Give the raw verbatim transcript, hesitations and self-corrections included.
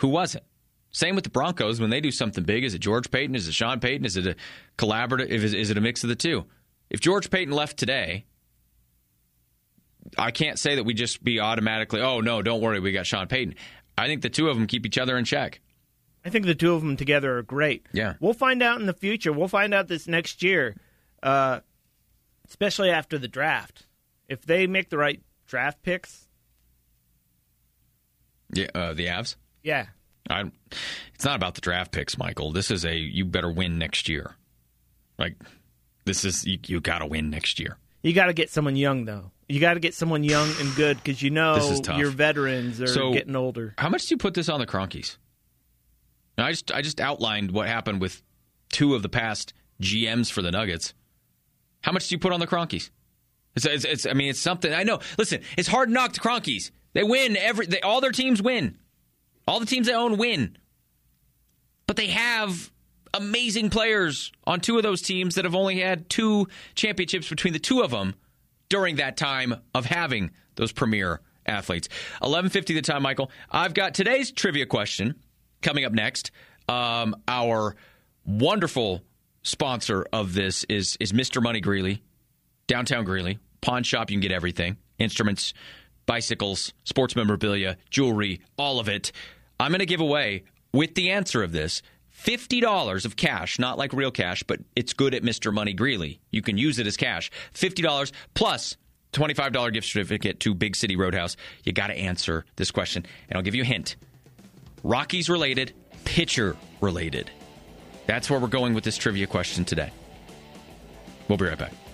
Who wasn't? Same with the Broncos. When they do something big, is it George Paton? Is it Sean Payton? Is it a collaborative? Is, is it a mix of the two? If George Paton left today, I can't say that we just be automatically, oh, no, don't worry, we got Sean Payton. I think the two of them keep each other in check. I think the two of them together are great. Yeah. We'll find out in the future. We'll find out this next year, uh, especially after the draft. If they make the right draft picks. Yeah, uh, the Avs? Yeah. I, it's not about the draft picks, Michael. This is a you better win next year. Like, this is, you, you got to win next year. You got to get someone young, though. You got to get someone young and good because you know your veterans are so, getting older. How much do you put this on the Cronkies? Now, I just I just outlined what happened with two of the past G Ms for the Nuggets. How much do you put on the Cronkies? It's, it's, it's I mean, it's something. I know. Listen, it's hard to knock the Cronkies. They win every. They, all their teams win. All the teams they own win. But they have amazing players on two of those teams that have only had two championships between the two of them during that time of having those premier athletes. eleven fifty the time, Michael. I've got today's trivia question coming up next. Um, our wonderful sponsor of this is, is Mister Money Greeley, downtown Greeley. Pawn shop, you can get everything. Instruments, bicycles, sports memorabilia, jewelry, all of it. I'm going to give away, with the answer of this, fifty dollars of cash, not like real cash, but it's good at Mister Money Greeley. You can use it as cash. fifty dollars plus twenty-five dollars gift certificate to Big City Roadhouse. You got to answer this question, and I'll give you a hint. Rockies related, pitcher related. That's where we're going with this trivia question today. We'll be right back.